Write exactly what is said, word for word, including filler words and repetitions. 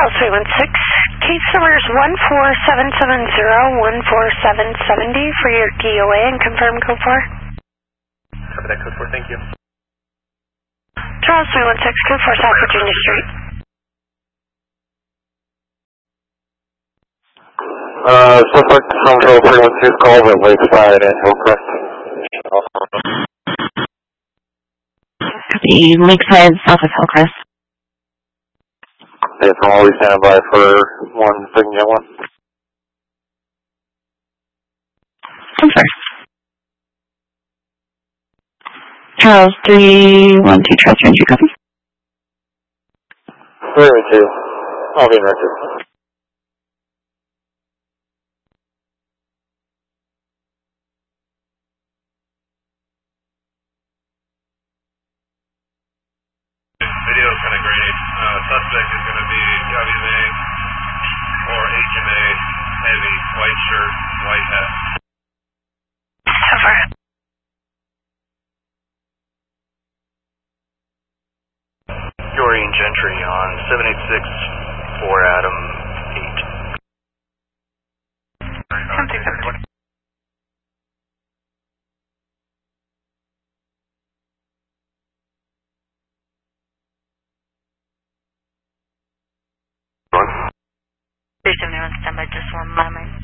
Charles three one six, case number is one four seven seven zero one four seven seven zero for your D O A and confirm code four. Copy that code four, thank you. Charles three one six, code four South Virginia Street. Uh, suspect Control three one six calls at Lakeside and Hillcrest. Copy, Lakeside, south of Hillcrest. Yeah, so always stand by for one so you can get one. Confirm. Charles three one two, transfer entry, copy. three one two, I'll be in record. Video is kind of grainy. Uh, suspect is going to be W M A or H M A, heavy, white shirt, white hat. Over. Doreen Gentry on seven eight six four Adam eight. Something over. three seventy-one, stand by just one moment.